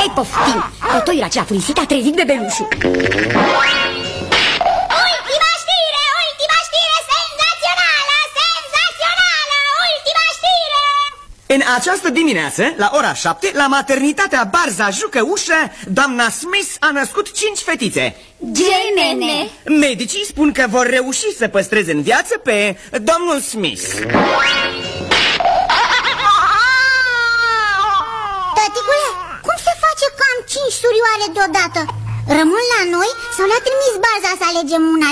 Ei, poftim! Totoiul acela furisit a trezit bebelușul. Ultima știre, ultima știre, senzațională, senzațională, ultima știre! În această dimineață, la ora 7, la maternitatea Barza Jucăușă, doamna Smith a născut 5 fetițe. Gemene! Medicii spun că vor reuși să păstreze în viață pe domnul Smith. Tăticule, cum se face că am 5 surioare deodată? Rămân la noi sau le-a trimis Barza să alegem una